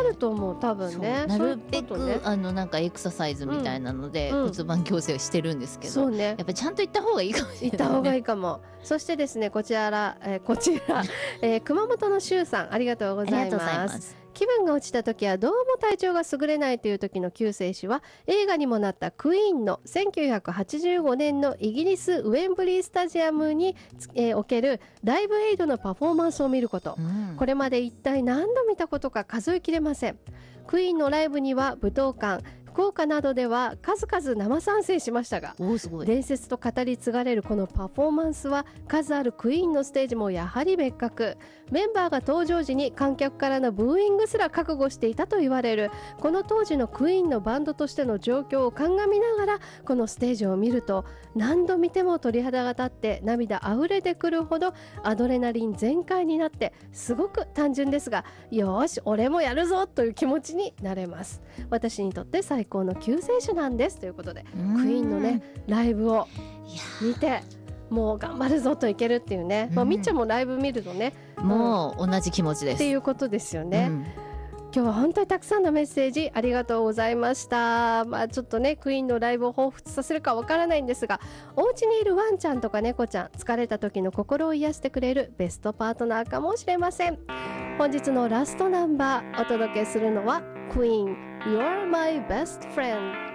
ると思う、多分ね。 なるべく、 ね、 なんかエクササイズみたいなので、骨盤矯正をしてるんですけど、 そうね、 やっぱりちゃんと行った方がいいかもしれない、ね、 行った方がいいかも。そしてですね、こちら、熊本の周さん、ありがとうございます。気分が落ちた時はどうも体調が優れないという時の救世主は、映画にもなったクイーンの1985年のイギリスウェンブリースタジアムに、おけるライブエイドのパフォーマンスを見ること、これまで一体何度見たことか数えきれません。クイーンのライブには武道館、福岡などでは数々生参戦しましたが、伝説と語り継がれるこのパフォーマンスは、数あるクイーンのステージもやはり別格。メンバーが登場時に観客からのブーイングすら覚悟していたと言われる、この当時のクイーンのバンドとしての状況を鑑みながらこのステージを見ると、何度見ても鳥肌が立って涙あふれてくるほどアドレナリン全開になって、すごく単純ですが、よし俺もやるぞという気持ちになれます。私にとって最高の救世主なんですということで、クイーンのねライブを見て、もう頑張るぞといけるっていうね、みっちゃんもライブ見るとね、 もう同じ気持ちですっていうことですよね。今日は本当にたくさんのメッセージありがとうございました。ちょっとねクイーンのライブを彷彿させるかわからないんですが、お家にいるワンちゃんとか猫ちゃん、疲れた時の心を癒してくれるベストパートナーかもしれません。本日のラストナンバーお届けするのはクイーン You're My Best Friend。